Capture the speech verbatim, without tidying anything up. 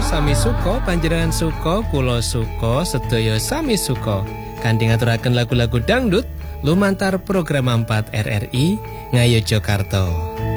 sami suka, panjenengan suka, kula suka, sedaya sami suka. Kanthi ngaturaken lagu-lagu dangdut lumantar program empat R R I Ngayo Jakarta.